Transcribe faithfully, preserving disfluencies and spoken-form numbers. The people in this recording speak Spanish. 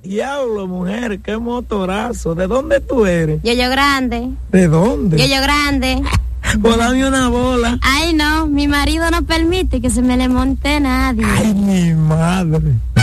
Diablo, mujer, qué motorazo. ¿De dónde tú eres? Yo, yo grande. ¿De dónde? Yo, yo grande. Pues dame una bola. Ay, no, mi marido no permite que se me le monte nadie. Ay, mi madre.